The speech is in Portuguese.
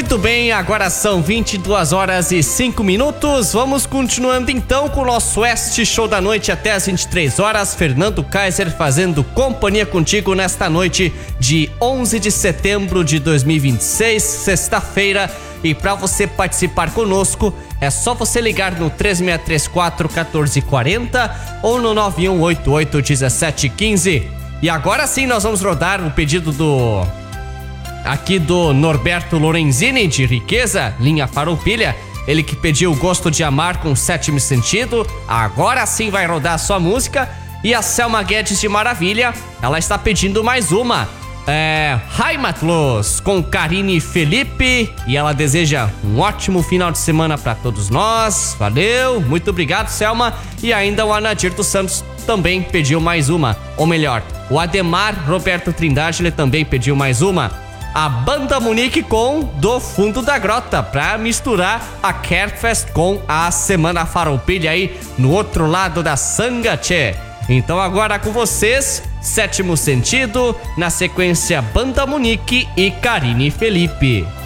Muito bem, agora são 22 horas e 5 minutos. Vamos continuando então com o nosso Oeste Show da Noite até as 23 horas. Fernando Kaiser fazendo companhia contigo nesta noite de 11 de setembro de 2026, sexta-feira. E para você participar conosco, é só você ligar no 3634-1440 ou no 9188-1715. E agora sim nós vamos rodar o pedido do Norberto Lorenzini, de Riqueza, linha Farroupilha. Ele que pediu Gosto de Amar com Sétimo Sentido. Agora sim vai rodar a sua música. E a Selma Guedes de Maravilha, ela está pedindo mais uma. Heimatlos com Karine Felipe. E ela deseja um ótimo final de semana para todos nós. Valeu, muito obrigado, Selma. E ainda o Anadir dos Santos também pediu mais uma. Ou melhor, o Ademar Roberto Trindade, ele também pediu mais uma. A Banda Munique com Do Fundo da Grota, pra misturar a Kerfest com a Semana Farroupilha aí no outro lado da Sangatê. Então agora com vocês, Sétimo Sentido, na sequência Banda Munique e Karine Felipe.